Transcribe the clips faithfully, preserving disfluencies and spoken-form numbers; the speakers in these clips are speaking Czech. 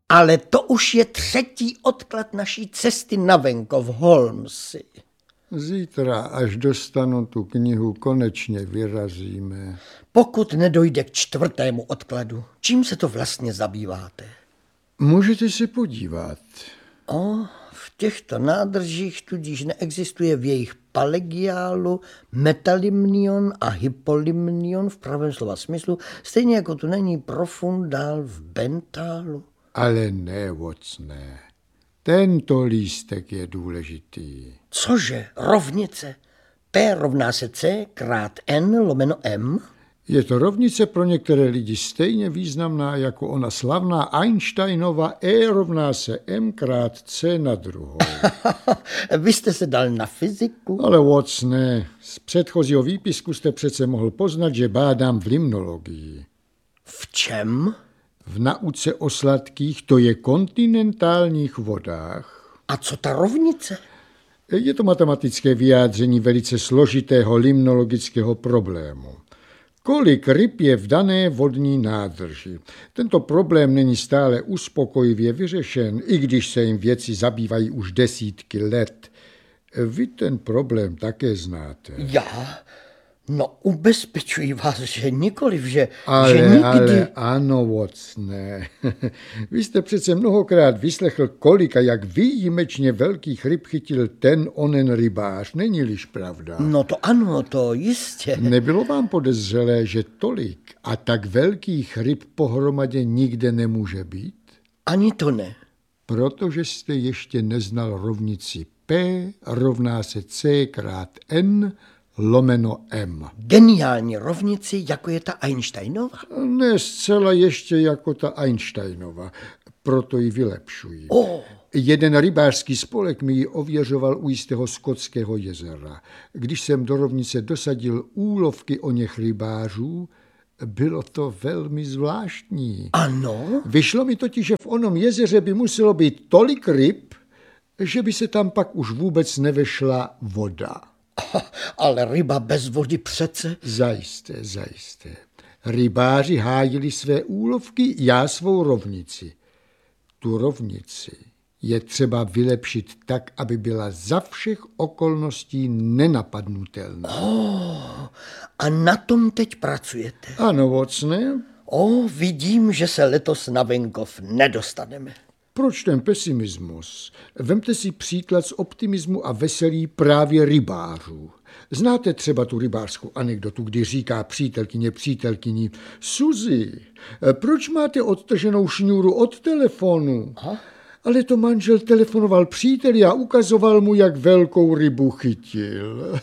Ale to už je třetí odklad naší cesty na venkov, Holmesi. Zítra, až dostanu tu knihu, konečně vyrazíme. Pokud nedojde k čtvrtému odkladu, čím se to vlastně zabýváte? Můžete se podívat. O, v těchto nádržích tudíž neexistuje v jejich palegiálu metalimnion a hypolimnion v pravém slova smyslu, stejně jako tu není profundál v bentálu. Ale ne, Watsone. Tento lístek je důležitý. Cože, rovnice? P rovná se C krát N lomeno M? Je to rovnice pro některé lidi stejně významná jako ona slavná Einsteinova E rovná se M krát C na druhou. Vy jste se dal na fyziku? Ale Watsone, z předchozího výpisku jste přece mohl poznat, že bádám v limnologii. V čem? V nauce o sladkých, to je kontinentálních vodách. A co ta rovnice? Je to matematické vyjádření velice složitého limnologického problému. Kolik ryb je v dané vodní nádrži? Tento problém není stále uspokojivě vyřešen, i když se jim věci zabývají už desítky let. Vy ten problém také znáte. Já? No, ubezpečuji vás, že nikoliv, že, ale, že nikdy... Ale ano, Watsone. Vy jste přece mnohokrát vyslechl, kolik a jak výjimečně velkých ryb chytil ten onen rybář. Není-liž pravda? No to ano, to jistě. Nebylo vám podezřelé, že tolik a tak velkých ryb pohromadě nikde nemůže být? Ani to ne. Protože jste ještě neznal rovnici P rovná se C krát N lomeno M. Geniální rovnici, jako je ta Einsteinova? Ne zcela ještě jako ta Einsteinova, proto ji vylepšuji. Oh. Jeden rybářský spolek mi ji ověřoval u jistého skotského jezera. Když jsem do rovnice dosadil úlovky o něch rybářů, bylo to velmi zvláštní. Ano? Vyšlo mi totiž, že v onom jezeře by muselo být tolik ryb, že by se tam pak už vůbec nevešla voda. Ale ryba bez vody přece... Zajisté, zajisté. Rybáři hájili své úlovky, já svou rovnici. Tu rovnici je třeba vylepšit tak, aby byla za všech okolností nenapadnutelná. Oh, a na tom teď pracujete? Ano, Watsone. O, vidím, že se letos na venkov nedostaneme. Proč ten pesimismus? Vemte si příklad z optimismu a veselí právě rybářů. Znáte třeba tu rybářskou anekdotu, kdy říká přítelkyně přítelkyni: Suzy, proč máte odtrženou šňůru od telefonu? Aha. Ale to manžel telefonoval příteli a ukazoval mu, jak velkou rybu chytil.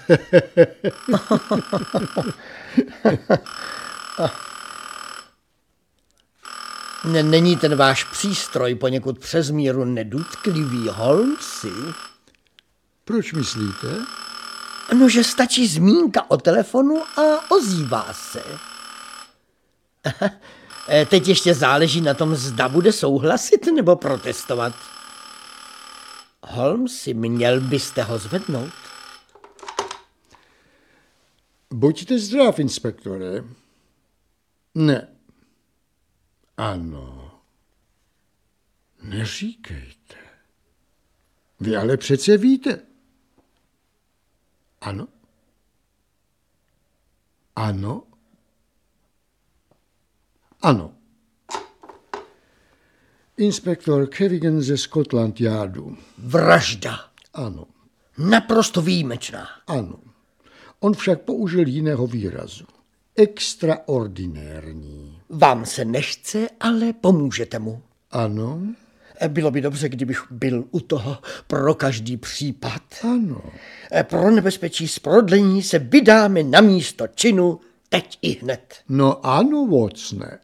Není ten váš přístroj poněkud přes míru nedutklivý, Holmesi? Proč myslíte? No, že stačí zmínka o telefonu a ozývá se. Teď ještě záleží na tom, zda bude souhlasit nebo protestovat. Holmesi, měl byste ho zvednout? Buďte zdrav, inspektore. Ne. Ano. Neříkejte. Vy ale přece víte. Ano. Ano. Ano. Inspektor Kerrigan ze Scotland Yardu. Vražda. Ano. Naprosto výjimečná. Ano. On však použil jiného výrazu. Extraordinérní. Vám se nechce, ale pomůžete mu. Ano. Bylo by dobře, kdybych byl u toho pro každý případ. Ano. Pro nebezpečí z prodlení se vydáme na místo činu teď i hned. No ano, Watsone.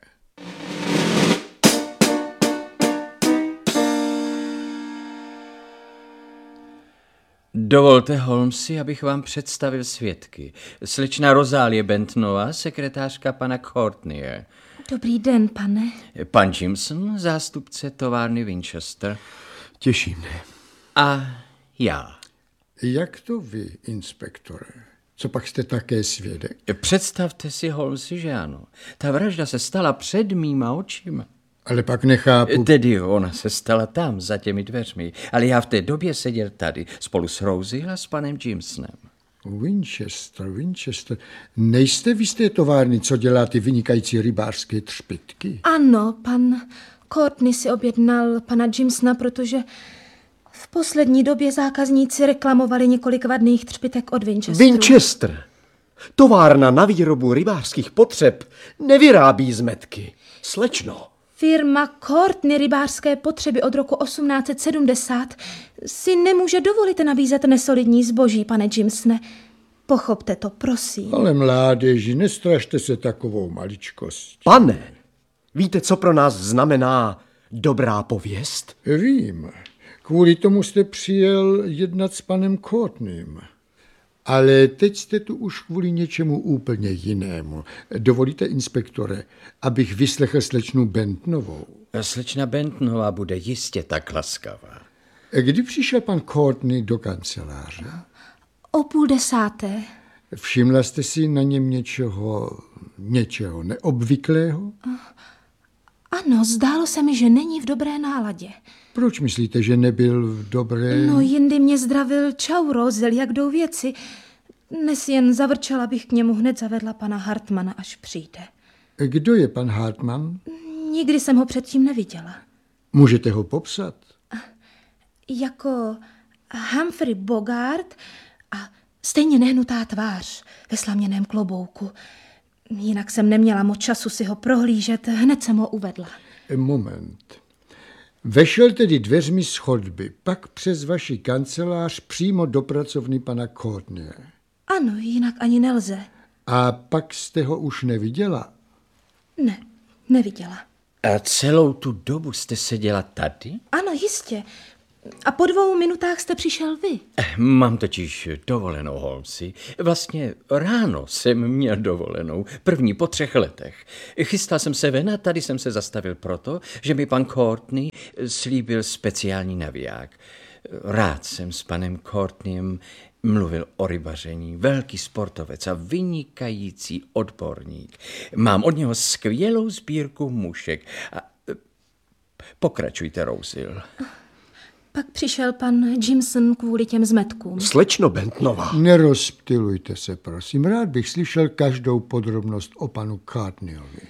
Dovolte, Holmesi, abych vám představil svědky. Slečna Rozálie Bentonová, sekretářka pana Courtneye. Dobrý den, pane. Pan Jimson, zástupce továrny Winchester. Těší mne. A já. Jak to vy, inspektore? Co pak jste také svědek? Představte si, Holmesi, že ano. Ta vražda se stala před mýma očima. Ale pak nechápu. Tedy ona se stala tam, za těmi dveřmi, ale já v té době seděl tady, spolu s Rosie a s panem Jimsonem. Winchester, Winchester. Nejste vy z té továrny, co dělá ty vynikající rybářské třpytky? Ano, pan Courtney si objednal pana Jimsona, protože v poslední době zákazníci reklamovali několik vadných třpitek od Winchesteru. Winchester. Továrna na výrobu rybářských potřeb nevyrábí zmetky. Slečno. Firma Courtney rybářské potřeby od roku osmnáct set sedmdesát si nemůže dovolit nabízet nesolidní zboží, pane Jimsone. Pochopte to, prosím. Ale mládeži, nestrašte se takovou maličkostí. Pane, víte, co pro nás znamená dobrá pověst? Vím. Kvůli tomu jste přijel jednat s panem Courtneym. Ale teď jste tu už kvůli něčemu úplně jinému. Dovolíte, inspektore, abych vyslechl slečnu Bentonovou? Slečna Bentonová bude jistě tak laskavá. Kdy přišel pan Courtney do kanceláře? O půl desáté. Všimla jste si na něm něčeho, něčeho neobvyklého? Ano, zdálo se mi, že není v dobré náladě. Proč myslíte, že nebyl v dobré... No, jindy mě zdravil čau, Rozel, jak jdou věci. Dnes jen zavrčela, bych k němu hned zavedla pana Hartmana, až přijde. Kdo je pan Hartman? Nikdy jsem ho předtím neviděla. Můžete ho popsat? Jako Humphrey Bogart a stejně nehnutá tvář ve slaměném klobouku. Jinak jsem neměla moc času si ho prohlížet, hned jsem ho uvedla. Moment. Vešel tedy dveřmi z chodby, pak přes vaši kancelář přímo do pracovny pana Courtneye. Ano, jinak ani nelze. A pak jste ho už neviděla? Ne, neviděla. A celou tu dobu jste seděla tady? Ano, jistě. A po dvou minutách jste přišel vy. Mám totiž dovolenou, Holmesi. Vlastně ráno jsem měl dovolenou, první po třech letech. Chystal jsem se ven a tady jsem se zastavil proto, že mi pan Courtney slíbil speciální naviják. Rád jsem s panem Courtneyem mluvil o rybaření, velký sportovec a vynikající odborník. Mám od něho skvělou sbírku mušek. A pokračujte, Rosil. Pak přišel pan Jimson kvůli těm zmetkům. Slečno Bentonová. Nerozptylujte se, prosím. Rád bych slyšel každou podrobnost o panu Courtneyovi.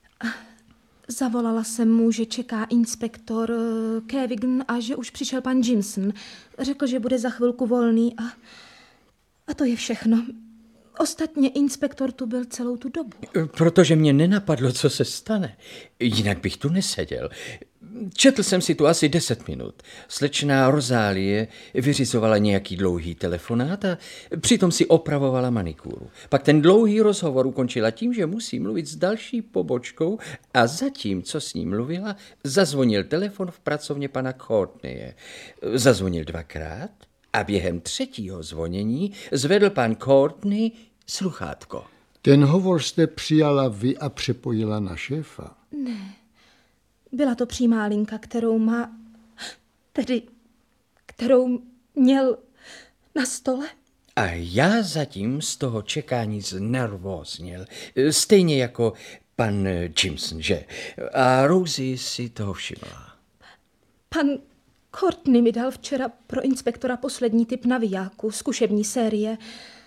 Zavolala jsem mu, že čeká inspektor Kevigan a že už přišel pan Jimson. Řekl, že bude za chvilku volný a, a to je všechno. Ostatně inspektor tu byl celou tu dobu. Protože mě nenapadlo, co se stane. Jinak bych tu neseděl. Četl jsem si tu asi deset minut. Slečná Rozálie vyřizovala nějaký dlouhý telefonát a přitom si opravovala manikúru. Pak ten dlouhý rozhovor ukončila tím, že musí mluvit s další pobočkou a zatím, co s ní mluvila, zazvonil telefon v pracovně pana Courtneye. Zazvonil dvakrát a během třetího zvonění zvedl pan Courtney sluchátko. Ten hovor jste přijala vy a přepojila na šéfa? Ne. Byla to přímá linka, kterou má, tedy, kterou měl na stole. A já zatím z toho čekání znervózněl, stejně jako pan Jimson, že? A Rosie si toho všimla. Pan Courtney mi dal včera pro inspektora poslední typ navijáku, zkušební série.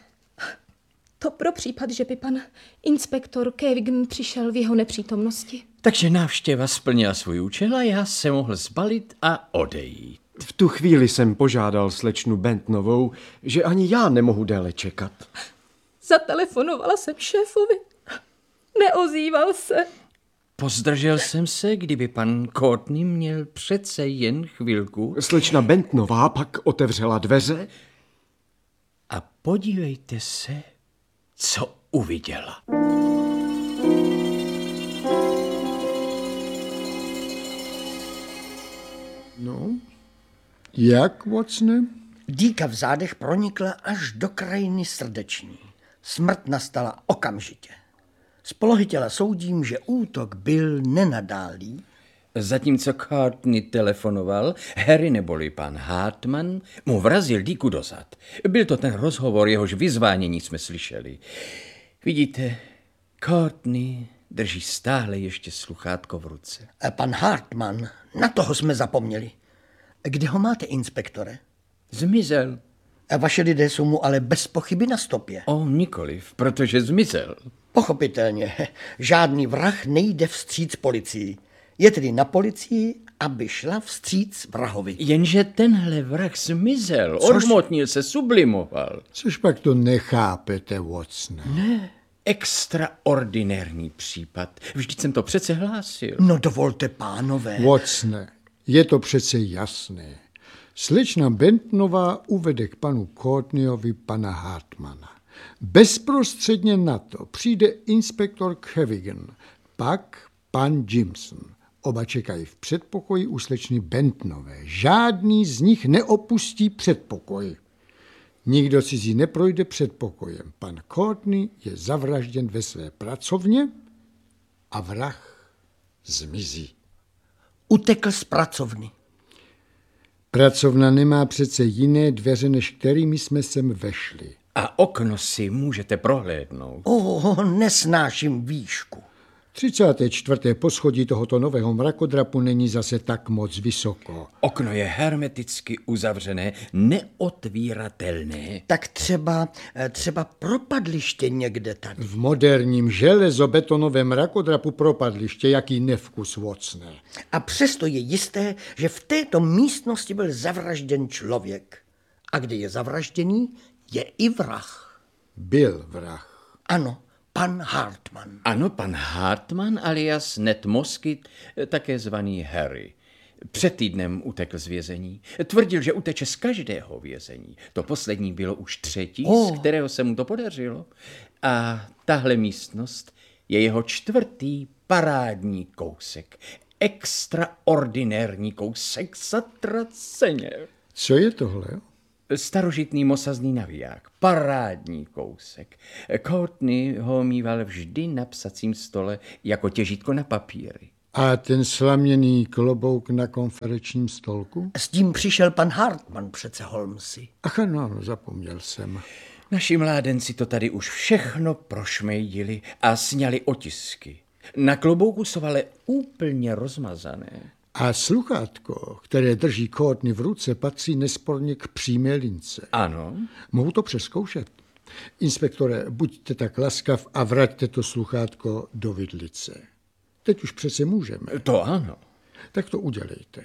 To pro případ, že by pan inspektor Kevigan přišel v jeho nepřítomnosti. Takže návštěva splnila svůj účel a já se mohl zbalit a odejít. V tu chvíli jsem požádal slečnu Bentonovou, že ani já nemohu déle čekat. Zatelefonovala jsem šéfovi. Neozýval se. Pozdržel jsem se, kdyby pan Courtney měl přece jen chvilku. Slečna Bentonová pak otevřela dveře. A podívejte se, co uviděla. No, jak, Watsone? Dýka v zádech pronikla až do krajiny srdeční. Smrt nastala okamžitě. Z polohy těla soudím, že útok byl nenadálý. Zatímco Courtney telefonoval, Harry neboli pan Hartman mu vrazil dýku dozad. Byl to ten rozhovor, jehož vyzvánění jsme slyšeli. Vidíte, Courtney Drží stále ještě sluchátko v ruce. E, Pan Hartmann, na toho jsme zapomněli. Kde ho máte, inspektore? Zmizel. E, Vaše lidé jsou mu ale bez pochyby na stopě. O, nikoliv, protože zmizel. Pochopitelně, žádný vrah nejde vstříc policii. Je tedy na policii, aby šla vstříc vrahovi. Jenže tenhle vrah zmizel, Což? odmotnil se, sublimoval. Což pak to nechápete, Watsone? Ne, extraordinární případ. Vždyť jsem to přece hlásil. No dovolte, pánové. Watsone, je to přece jasné. Slečna Bentonová uvede k panu Courtneyovi pana Hartmana. Bezprostředně na to přijde inspektor Cavigan, pak pan Jimson. Oba čekají v předpokoji u slečny Bentonové. Žádný z nich neopustí předpokoj. Nikdo cizí neprojde předpokojem. Pan Courtney je zavražděn ve své pracovně a vrah zmizí. Utekl z pracovny. Pracovna nemá přece jiné dveře, než kterými jsme sem vešli. A okno si můžete prohlédnout. Oh, nesnáším výšku. třicáté čtvrté poschodí tohoto nového mrakodrapu není zase tak moc vysoko. Okno je hermeticky uzavřené, neotvíratelné. Tak třeba, třeba propadliště někde tady. V moderním železobetonovém mrakodrapu propadliště, jaký nevkus, Watsone. A přesto je jisté, že v této místnosti byl zavražděn člověk. A kde je zavražděný, je i vrah. Byl vrah. Ano, pan Hartmann. Ano, pan Hartmann alias Ned Moskyt, také zvaný Harry. Před týdnem utekl z vězení. Tvrdil, že uteče z každého vězení. To poslední bylo už třetí, Oh. z kterého se mu to podařilo. A tahle místnost je jeho čtvrtý parádní kousek. Extraordinární kousek, zatraceně. Co je tohle? Starožitný mosazný naviják, parádní kousek. Courtney ho mýval vždy na psacím stole jako těžítko na papíry. A ten slaměný klobouk na konferenčním stolku? S tím přišel pan Hartmann přece, Holmesy. Ach, ano, ano, zapomněl jsem. Naši mládenci to tady už všechno prošmejdili a sňali otisky. Na klobouku jsou ale úplně rozmazané. A sluchátko, které drží Courtney v ruce, patří nesporně k přímé lince. Ano, Mohu to přezkoušet? Inspektore, buďte tak laskav a vraťte to sluchátko do vidlice. Teď už přece můžeme. to ano. Tak to udělejte.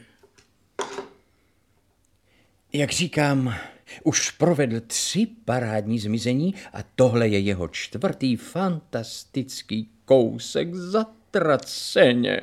Jak říkám, už provedl tři parádní zmizení a tohle je jeho čtvrtý fantastický kousek, zatraceně.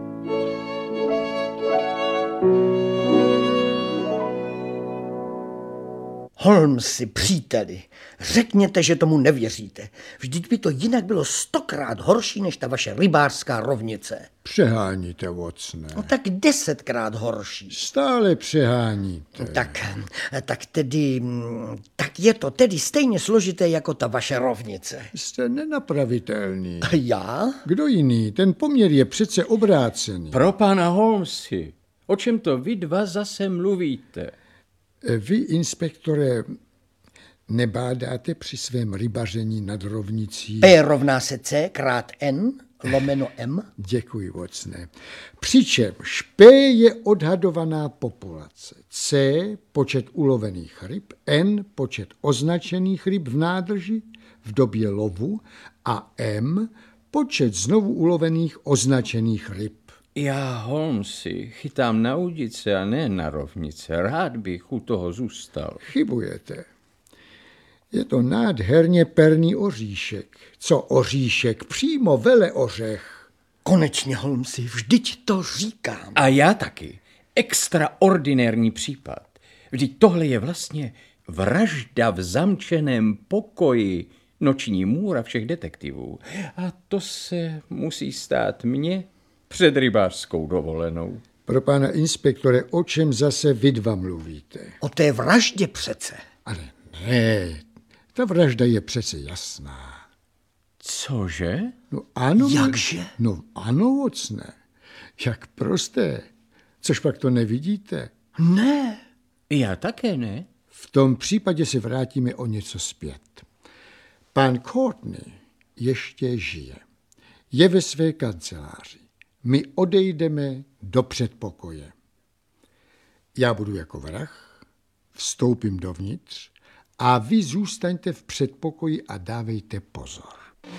Holmesy, příteli, řekněte, že tomu nevěříte. Vždyť by to jinak bylo stokrát horší než ta vaše rybářská rovnice. Přeháníte, Watsone. No tak desetkrát horší. Stále přeháníte. Tak, tak tedy, tak je to tedy stejně složité jako ta vaše rovnice. Jste nenapravitelný. A já? Kdo jiný? Ten poměr je přece obrácený. Pro pana Holmesy, o čem to vy dva zase mluvíte? Vy, inspektore, nebádáte při svém rybaření nad rovnicí? P rovná se C krát N lomeno M. Děkuji, Watsone. Přičemž P je odhadovaná populace, C počet ulovených ryb, N počet označených ryb v nádrži v době lovu a M počet znovu ulovených označených ryb. Já, Holmesy, chytám na udice a ne na rovnice. Rád bych u toho zůstal. Chybujete. Je to nádherně perný oříšek. Co oříšek? Přímo vele ořech. Konečně, Holmesy, vždyť to říkám. A já taky. Extraordinární případ. Vždyť tohle je vlastně vražda v zamčeném pokoji, noční můra všech detektivů. A to se musí stát mně před rybářskou dovolenou. Pro pana inspektore, o čem zase vy dva mluvíte? O té vraždě přece. Ale ne, ta vražda je přece jasná. Cože? No ano. Jakže? No ano, Watsone. Jak prosté. Což pak to nevidíte? Ne. Já také ne. V tom případě se vrátíme o něco zpět. Pan Courtney ještě žije. Je ve své kanceláři. My odejdeme do předpokoje. Já budu jako vrah, vstoupím dovnitř a vy zůstaňte v předpokoji a dávejte pozor.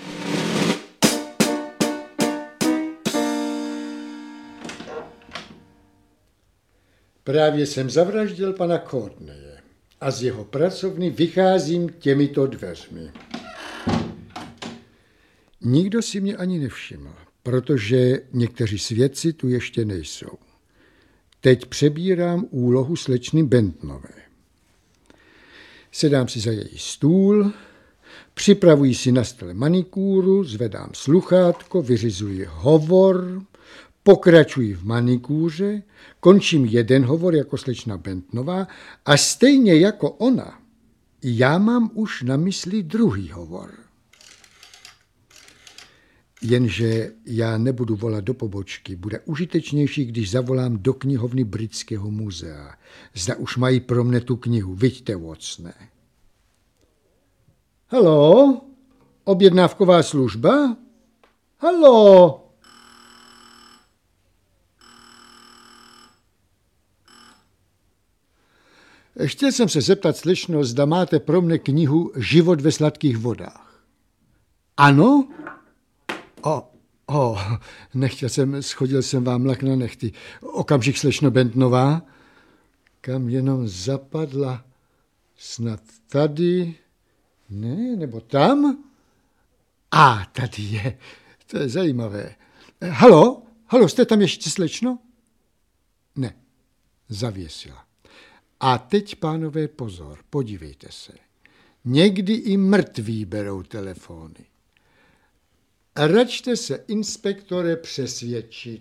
Právě jsem zavraždil pana Courtneye a z jeho pracovny vycházím těmito dveřmi. Nikdo si mě ani nevšiml, protože někteří svědci tu ještě nejsou. Teď přebírám úlohu slečny Bentonové. Sedám si za její stůl, připravuji si na stole manikúru, zvedám sluchátko, vyřizuji hovor, pokračuji v manikúře, končím jeden hovor jako slečna Bentonová a stejně jako ona, já mám už na mysli druhý hovor. Jenže já nebudu volat do pobočky. Bude užitečnější, když zavolám do knihovny Britského muzea. Zda už mají pro mne tu knihu. Viďte, Watsone. Haló? Objednávková služba? Haló? Chtěl jsem se zeptat, slečno, zda máte pro mne knihu Život ve sladkých vodách. Ano? O, o, nechtěl jsem, schodil jsem vám lak na nechty. Okamžik, slečno Bentonová. Kam jenom zapadla? Snad tady? Ne, nebo tam? A, tady je. To je zajímavé. Halo? Halo, jste tam ještě, slečno? Ne, zavěsila. A teď, pánové, pozor, podívejte se. Někdy i mrtví berou telefony. Račte se, inspektore, přesvědčit.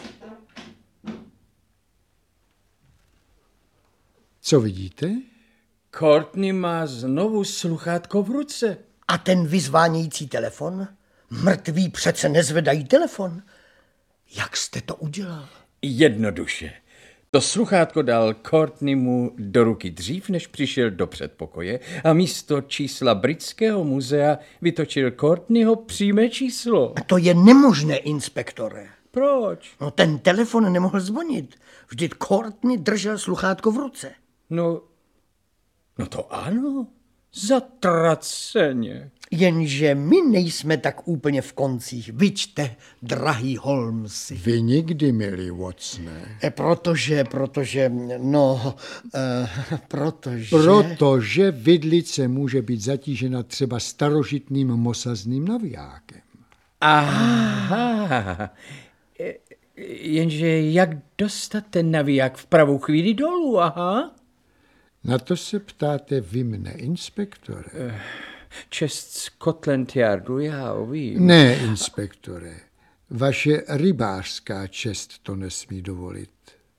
Co vidíte? Courtney má znovu sluchátko v ruce. A ten vyzvánějící telefon? Mrtví přece nezvedají telefon. Jak jste to udělal? Jednoduše. To sluchátko dal Courtneymu do ruky dřív, než přišel do předpokoje a místo čísla Britského muzea vytočil Courtneyho přímé číslo. To je nemožné, inspektore. Proč? No, ten telefon nemohl zvonit. Vždyť Courtney držel sluchátko v ruce. No, no to ano, zatraceně. Jenže my nejsme tak úplně v koncích. Vyčte, drahý Holmesi. Vy nikdy, milý Watsone. E, protože, protože, no, e, protože... Protože vidlice může být zatížena třeba starožitným mosazným navijákem. Aha, jenže jak dostat ten naviják v pravou chvíli dolů, aha? Na to se ptáte vy mne, inspektore. Čest Scotland Yardu, já vím. Ne, inspektore. Vaše rybářská čest to nesmí dovolit.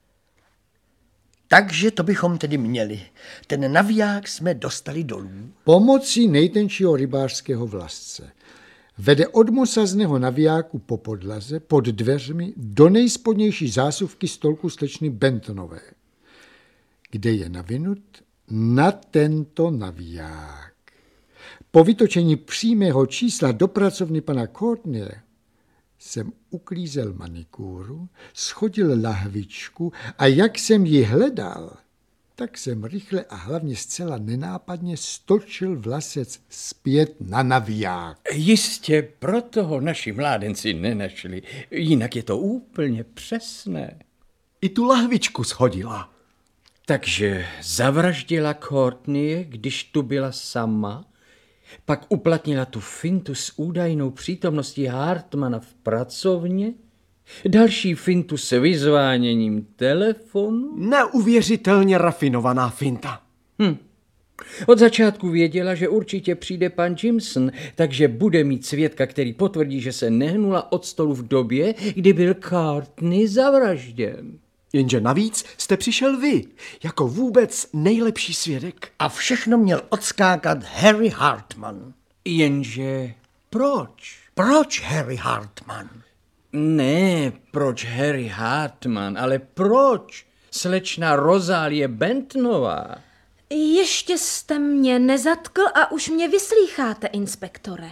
Takže to bychom tedy měli. Ten naviják jsme dostali dolů. Pomocí nejtenčího rybářského vlasce. Vede od mosazného navijáku po podlaze, pod dveřmi, do nejspodnější zásuvky stolku slečny Bentonové, kde je navinut na tento naviják. Po vytočení přímého čísla do pracovny pana Courtneye jsem uklízel manikúru, schodil lahvičku a jak jsem ji hledal, tak jsem rychle a hlavně zcela nenápadně stočil vlasec zpět na naviják. Jistě, proto ho naši mládenci nenašli, jinak je to úplně přesné. I tu lahvičku shodila. Takže zavraždila Courtneye, když tu byla sama, pak uplatnila tu fintu s údajnou přítomností Hartmana v pracovně, další fintu s vyzváněním telefonu. Neuvěřitelně rafinovaná finta. Hm. Od začátku věděla, že určitě přijde pan Jimson, takže bude mít svědka, který potvrdí, že se nehnula od stolu v době, kdy byl Courtney zavražděn. Jenže navíc jste přišel vy, jako vůbec nejlepší svědek. A všechno měl odskákat Harry Hartman. Jenže proč? Proč Harry Hartman? Ne, proč Harry Hartman, ale proč slečna Rozálie Bentonová? Ještě jste mě nezatkl a už mě vyslýcháte, inspektore.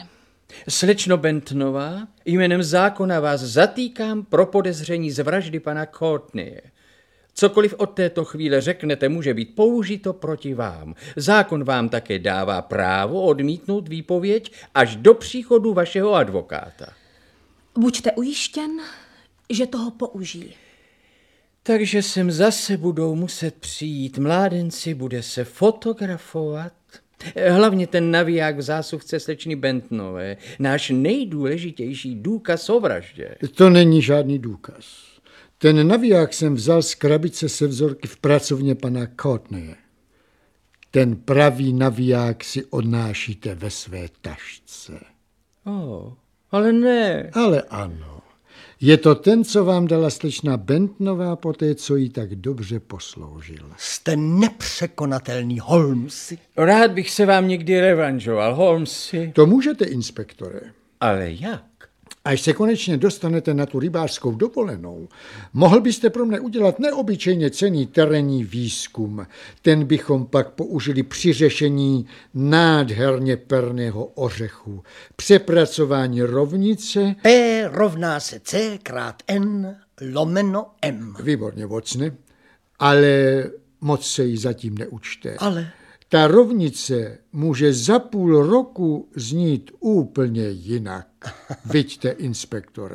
Slečno Bentnová, jménem zákona vás zatýkám pro podezření z vraždy pana Courtneye. Cokoliv od této chvíle řeknete, může být použito proti vám. Zákon vám také dává právo odmítnout výpověď až do příchodu vašeho advokáta. Buďte ujištěn, že toho použijí. Takže sem zase budou muset přijít mládenci, bude se fotografovat. Hlavně ten naviják v zásuvce slečny Bentnové, náš nejdůležitější důkaz o vraždě. To není žádný důkaz. Ten naviják jsem vzal z krabice se vzorky v pracovně pana Courtneye. Ten pravý naviják si odnášíte ve své tašce. Oh, ale ne. Ale ano. Je to ten, co vám dala slečna Bentnová po té, co jí tak dobře posloužil. Jste nepřekonatelný, Holmesi. Rád bych se vám někdy revanžoval, Holmesi. To můžete, inspektore. Ale jak? Až se konečně dostanete na tu rybářskou dovolenou, mohl byste pro mne udělat neobyčejně cenný terénní výzkum. Ten bychom pak použili při řešení nádherně perného ořechu. Přepracování rovnice... P rovná se C krát N lomeno M. Výborně, Watson, ale moc se jí zatím neučte. Ale... Ta rovnice může za půl roku znít úplně jinak. Viďte, inspektore.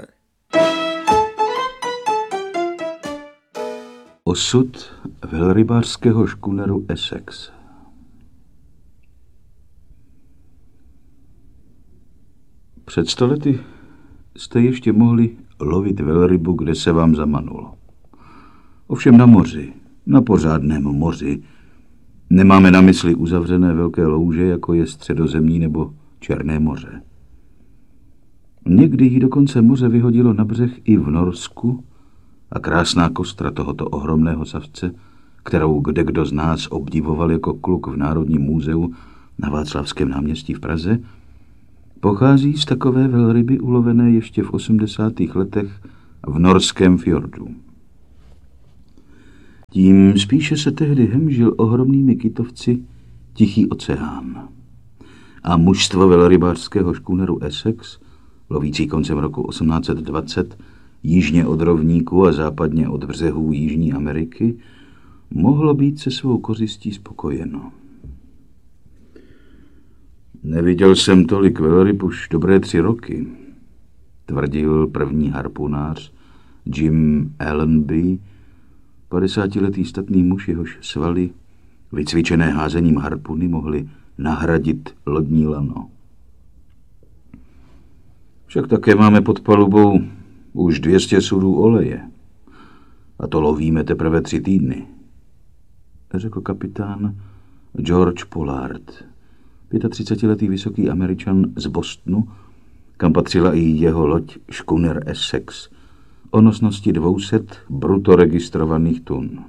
Osud velrybářského škuneru Essex. Před sto lety jste ještě mohli lovit velrybu, kde se vám zamanulo. Ovšem na moři, na pořádném moři, nemáme na mysli uzavřené velké louže, jako je Středozemní nebo Černé moře. Někdy jí dokonce moře vyhodilo na břeh i v Norsku a krásná kostra tohoto ohromného savce, kterou kdekdo z nás obdivoval jako kluk v Národním muzeu na Václavském náměstí v Praze, pochází z takové velryby ulovené ještě v osmdesátých letech v norském fjordu. Tím spíše se tehdy hemžil ohromnými kytovci Tichý oceán. A mužstvo velrybářského škuneru Essex, lovící koncem roku osmnáct set dvacet jižně od rovníku a západně od břehů Jižní Ameriky, mohlo být se svou kořistí spokojeno. Neviděl jsem tolik velryb už dobré tři roky, tvrdil první harpunář Jim Allenby, padesátiletý statný muž, jehož svaly, vycvičené házením harpuny, mohly nahradit lodní lano. Však také máme pod palubou už dvě stě sudů oleje. A to lovíme teprve tři týdny, řekl kapitán George Pollard, třicetiletý vysoký Američan z Bostonu, kam patřila i jeho loď škuner Essex, o nosnosti dvě stě bruto registrovaných tun.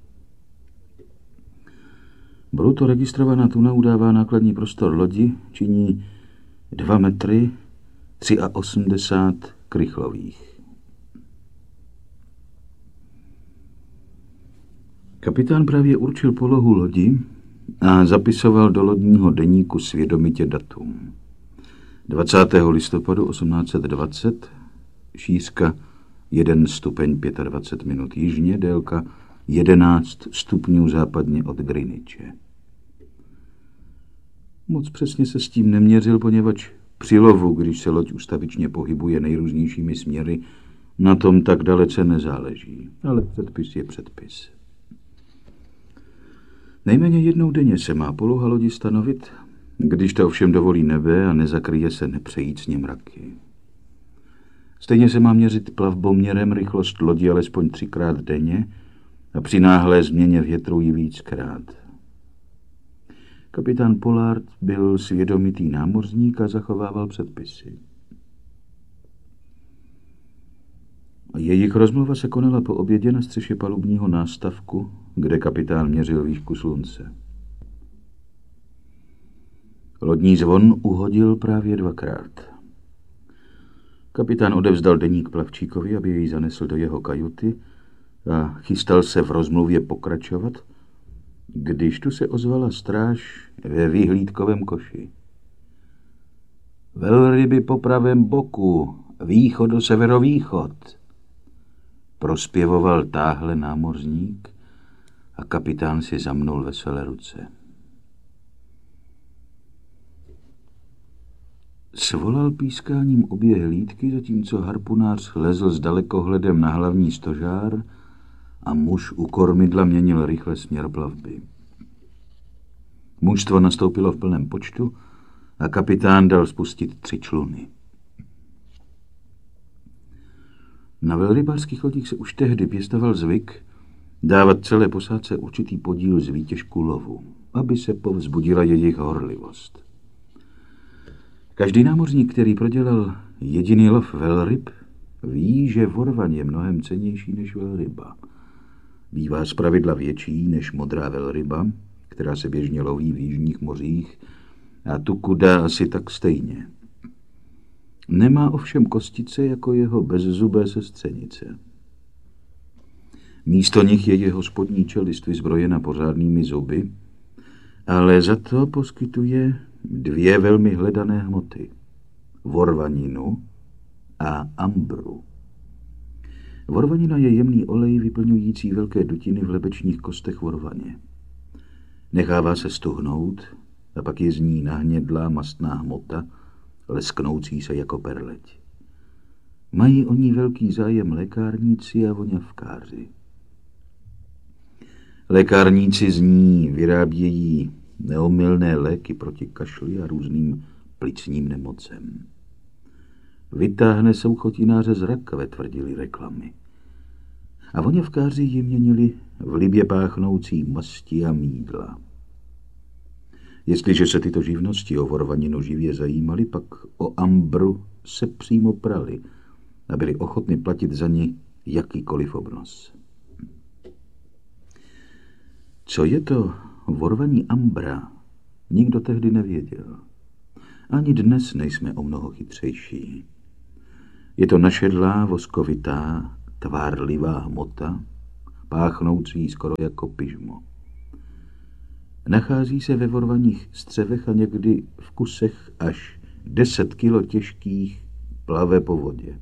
Bruto registrovaná tuna udává nákladní prostor lodi, činí dva metry osmdesát tři krychlových. Kapitán právě určil polohu lodi a zapisoval do lodního deníku svědomitě datum. dvacátého listopadu osmnáct set dvacet, šířka jeden stupeň dvacet pět minut jižně, délka jedenáct stupňů západně od Greenwiche. Moc přesně se s tím neměřil, poněvadž při lovu, když se loď ustavičně pohybuje nejrůznějšími směry, na tom tak dalece nezáleží, ale předpis je předpis. Nejméně jednou denně se má poloha lodi stanovit, když to ovšem dovolí nebe a nezakryje se nepřejícně mraky. Stejně se má měřit plavboměrem rychlost lodi alespoň třikrát denně a při náhlé změně větru ji víckrát. Kapitán Pollard byl svědomitý námořník a zachovával předpisy. Jejich rozmluva se konala po obědě na střeše palubního nástavku, kde kapitán měřil výšku slunce. Lodní zvon uhodil právě dvakrát. Kapitán odevzdal deník plavčíkovi, aby jej zanesl do jeho kajuty a chystal se v rozmluvě pokračovat, když tu se ozvala stráž ve vyhlídkovém koši. Velryby po pravém boku, východ do severovýchod. Prospěvoval táhle námořník a kapitán si zamnul veselé ruce. Svolal pískáním obě hlídky, zatímco harpunář lezl s dalekohledem na hlavní stožár a muž u kormidla měnil rychle směr plavby. Mužstvo nastoupilo v plném počtu a kapitán dal spustit tři čluny. Na velrybářských lodích se už tehdy pěstoval zvyk dávat celé posádce určitý podíl z výtěžku lovu, aby se povzbudila jejich horlivost. Každý námořník, který prodělal jediný lov velryb, ví, že vorvan je mnohem cennější než velryba. Bývá zpravidla větší než modrá velryba, která se běžně loví v jižních mořích, a tuku dá asi tak stejně. Nemá ovšem kostice jako jeho bezzubé sestřenice. Místo nich je jeho spodní čelist vyzbrojena pořádnými zuby, ale za to poskytuje dvě velmi hledané hmoty. Vorvaninu a ambru. Vorvanina je jemný olej vyplňující velké dutiny v lebečních kostech vorvaně. Nechává se stuhnout a pak je z ní nahnědlá mastná hmota, lesknoucí se jako perleť. Mají o ní velký zájem lékárníci a voňavkáři. Lékárníci z ní vyrábějí neomylné léky proti kašli a různým plicním nemocem. Vytáhne souchotináře z rakve, tvrdili reklamy. A voňavkáři ji měnili v libě páchnoucí masti a mýdla. Jestliže se tyto živnosti o vorvaninu živě zajímali, pak o ambru se přímo prali a byli ochotni platit za ní jakýkoliv obnos. Co je to vorvaní ambra, nikdo tehdy nevěděl. Ani dnes nejsme o mnoho chytřejší. Je to našedlá, voskovitá, tvárlivá hmota, páchnoucí skoro jako pyžmo. Nachází se ve vorvaních střevech a někdy v kusech až deset kilo těžkých plave po vodě.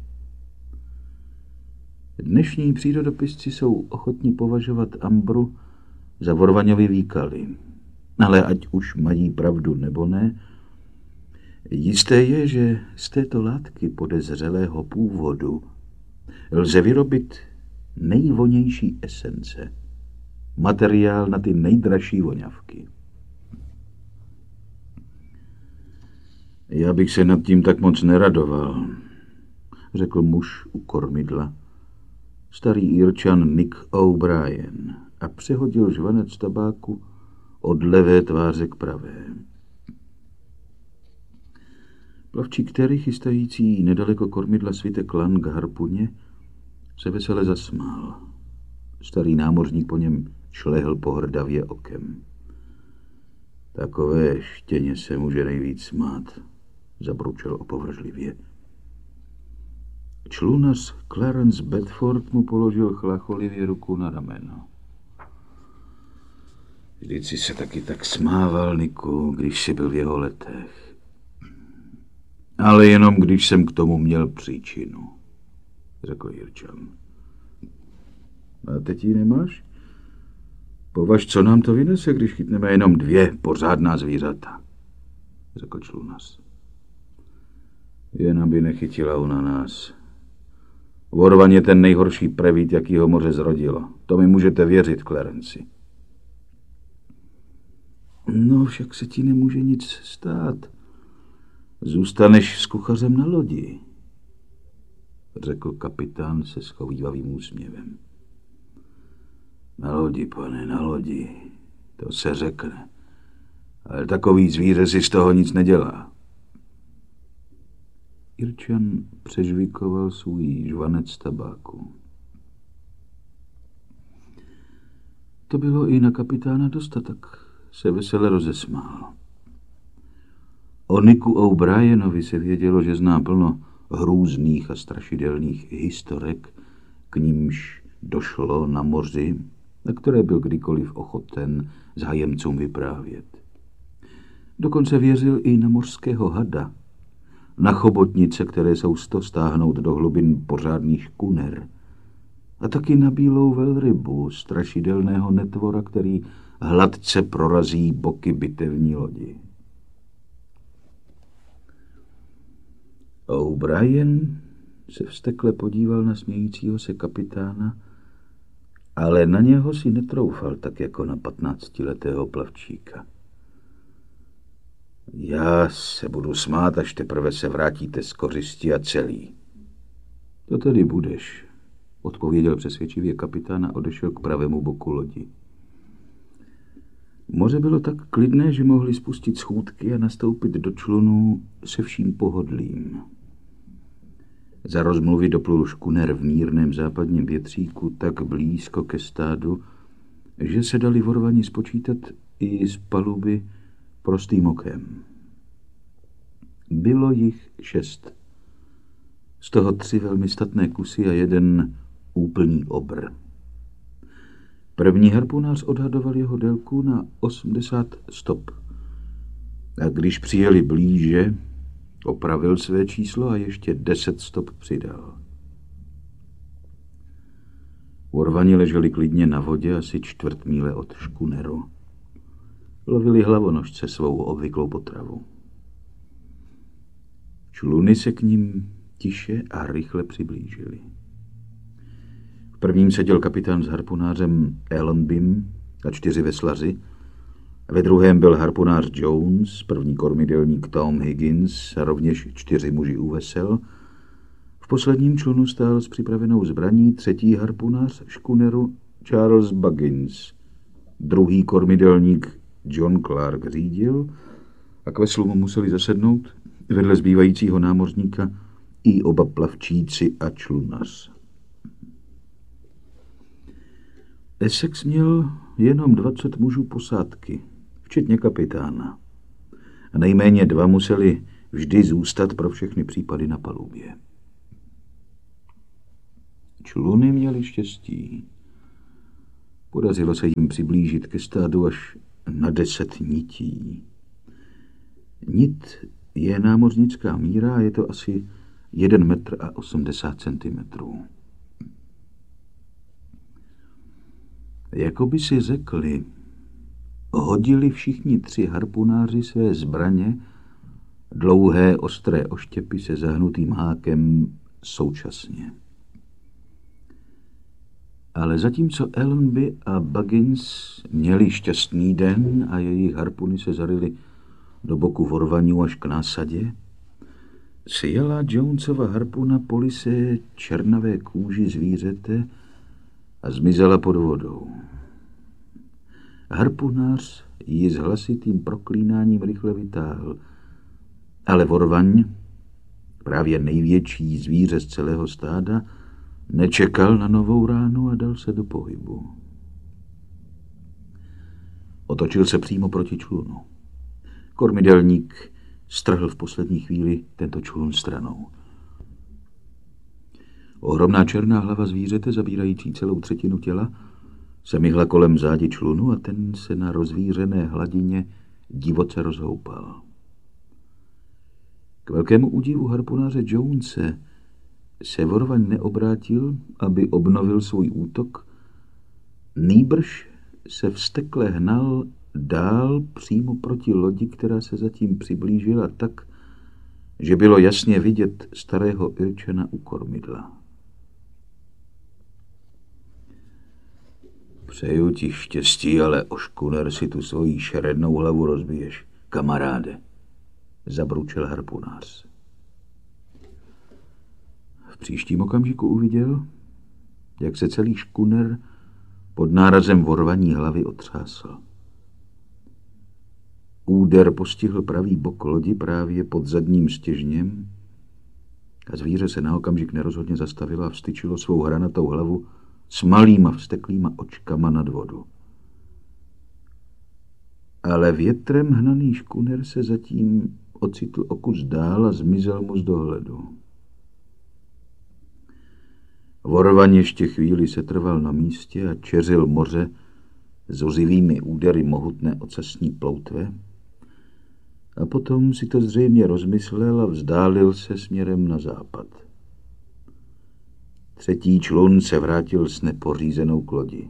Dnešní přírodopisci jsou ochotni považovat ambru za vorvaňový výkaly. Ale ať už mají pravdu nebo ne, jisté je, že z této látky podezřelého původu lze vyrobit nejvonější esence. Materiál na ty nejdražší voňavky. Já bych se nad tím tak moc neradoval, řekl muž u kormidla, starý Irčan Nick O'Brien, a přehodil žvanec tabáku od levé tváře k pravé. Plavčí, který chystající nedaleko kormidla svitek lan k harpuně, se vesele zasmál. Starý námořník po něm šlehl pohrdavě okem. Takové štěně se může nejvíc smát, zabručel opovržlivě. Člunař Clarence Bedford mu položil chlacholivě ruku na rameno. Vždyť si se taky tak smával, Niku, když jsi byl v jeho letech. Ale jenom když jsem k tomu měl příčinu, řekl Jirčan. A teď ji nemáš? Považ, co nám to vynese, když chytneme jenom dvě pořádná zvířata, řekl člunař. Jen aby nechytila ona nás. Vorvan je ten nejhorší prevít, jaký ho moře zrodilo. To mi můžete věřit, Clarenci. No, však se ti nemůže nic stát. Zůstaneš s kuchařem na lodi, řekl kapitán se schovívavým úsměvem. Na lodi, pane, na lodi, to se řekne. Ale takový zvíře si z toho nic nedělá. Irčan přežvikoval svůj žvanec tabáku. To bylo i na kapitána dosta, tak se vesele rozesmál. O Nicku O'Brienovi se vědělo, že zná plno hrůzných a strašidelných historek, k nímž došlo na moři, na které byl kdykoliv ochoten zájemcům vyprávět. Dokonce věřil i na mořského hada na chobotnice, které jsou sto stáhnout do hlubin pořádných škuner. A taky na bílou velrybu, strašidelného netvora, který hladce prorazí boky bitevní lodi. O'Brien se vztekle podíval na smějícího se kapitána, ale na něho si netroufal tak jako na patnáctiletého plavčíka. Já se budu smát, až teprve se vrátíte z kořisti a celý. To tedy budeš, odpověděl přesvědčivě kapitán a odešel k pravému boku lodi. Moře bylo tak klidné, že mohli spustit schůdky a nastoupit do člunu se vším pohodlím. Za rozmluvy doplul škuner v mírném západním větříku tak blízko ke stádu, že se dali vorvani spočítat i z paluby prostým okem. Bylo jich šest. Z toho tři velmi statné kusy a jeden úplný obr. První harpunář odhadoval jeho délku na osmdesát stop. A když přijeli blíže, opravil své číslo a ještě deset stop přidal. Vorvani leželi klidně na vodě asi čtvrt míle od škuneru. Lovili hlavonožce svou obvyklou potravu. Čluny se k ním tiše a rychle přiblížily. V prvním seděl kapitán s harpunářem Allenbym a čtyři veslaři. Ve druhém byl harpunář Jones, první kormidelník Tom Higgins a rovněž čtyři muži u vesel. V posledním člunu stál s připravenou zbraní třetí harpunář škuneru Charles Buggins. Druhý kormidelník John Clark řídil a k veslu mu museli zasednout vedle zbývajícího námořníka i oba plavčíci a člunař. Essex měl jenom dvacet mužů posádky, včetně kapitána. A nejméně dva museli vždy zůstat pro všechny případy na palubě. Čluny měly štěstí. Podařilo se jim přiblížit ke stádu až na deset nití. Nit je námořnická míra a je to asi jeden metr a osmdesát centimetrů. Jakoby si řekli, hodili všichni tři harpunáři své zbraně, dlouhé ostré oštěpy se zahnutým hákem současně. Ale zatímco Allenby a Buggins měli šťastný den a jejich harpuny se zaryly do boku vorvaňů až k násadě, sjela Jonesova harpuna po lise černavé kůži zvířete a zmizela pod vodou. Harpunář ji s hlasitým proklínáním rychle vytáhl, ale vorvaň, právě největší zvíře z celého stáda, nečekal na novou ránu a dal se do pohybu. Otočil se přímo proti člunu. Kormidelník strhl v poslední chvíli tento člun stranou. Ohromná černá hlava zvířete, zabírající celou třetinu těla, se myhla kolem zádi člunu a ten se na rozvířené hladině divoce rozhoupal. K velkému údivu harpunáře Jonese se vorvaň neobrátil, aby obnovil svůj útok, nýbrž se vztekle hnal dál přímo proti lodi, která se zatím přiblížila tak, že bylo jasně vidět starého Irčana u kormidla. Přeju ti štěstí, ale o škuner si tu svoji šerednou hlavu rozbiješ, kamaráde, zabručel harpunář. V příštím okamžiku uviděl, jak se celý škuner pod nárazem vorvaní hlavy otřásl. Úder postihl pravý bok lodi právě pod zadním stěžněm a zvíře se na okamžik nerozhodně zastavilo a vstyčilo svou hranatou hlavu s malýma vzteklýma očkama nad vodu. Ale větrem hnaný škuner se zatím ocitl o kus dál a zmizel mu z dohledu. Vorvaň ještě chvíli se trval na místě a čeřil moře s ozivými údery mohutné ocasní ploutve, A potom si to zřejmě rozmyslel a vzdálil se směrem na západ. Třetí člun se vrátil s nepořízenou k lodi.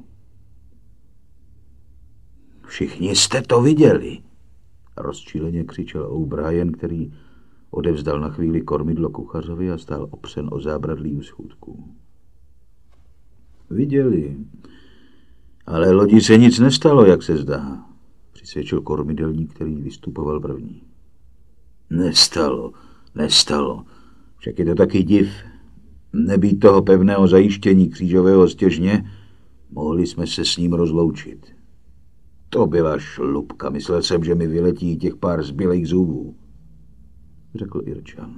Všichni jste to viděli, rozčíleně křičel O'Brien, který odevzdal na chvíli kormidlo kuchařovi a stál opřen o zábradlí u schůdků. Viděli, ale lodi se nic nestalo, jak se zdá, přisvědčil kormidelník, který vystupoval první. Nestalo, nestalo, však je to taky div. Nebýt toho pevného zajištění křížového stěžně, mohli jsme se s ním rozloučit. To byla šlupka, myslel jsem, že mi vyletí těch pár zbylejch zubů, řekl Irčan.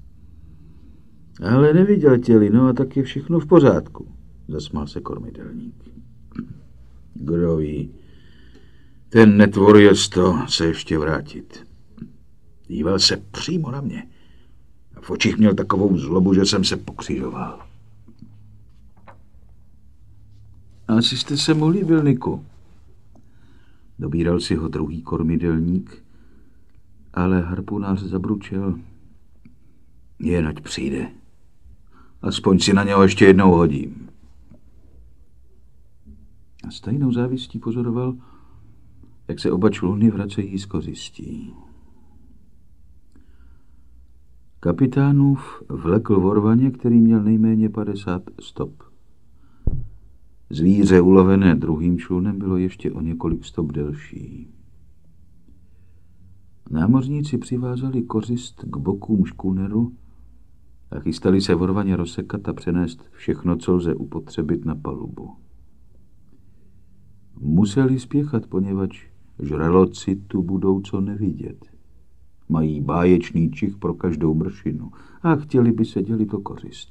Ale neviděl těli, no a tak je všechno v pořádku, zasmál se kormidelník. Kdo ví, ten netvor je to se ještě vrátit. Díval se přímo na mě. V očích měl takovou zlobu, že jsem se pokřižoval. Asi jste se mu líbil, Niku. Dobíral si ho druhý kormidelník, ale harpunář zabručel. Jen ať přijde. Aspoň si na něho ještě jednou hodím. A stejnou závistí pozoroval, jak se oba čluny vracejí z kořistí. Kapitánův vlekl vorvaně, který měl nejméně padesát stop. Zvíře ulovené druhým člunem bylo ještě o několik stop delší. Námořníci přivázali kořist k bokům škůneru a chystali se vorvaně rozsekat a přenést všechno, co lze upotřebit na palubu. Museli spěchat, poněvadž žraloci tu budou co nevidět. Mají báječný čich pro každou mršinu a chtěli by se dělit o kořist.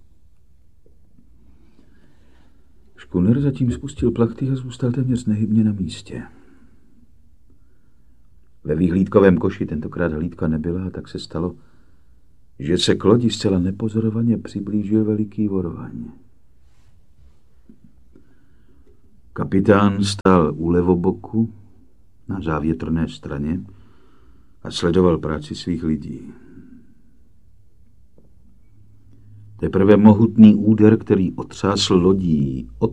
Škuner zatím spustil plachty a zůstal téměř nehybně na místě. Ve výhlídkovém koši tentokrát hlídka nebyla a tak se stalo, že se k lodi zcela nepozorovaně přiblížil veliký vorvaň. Kapitán stál u levoboku na závětrné straně a sledoval práci svých lidí. Teprve mohutný úder, který otřásl lodí,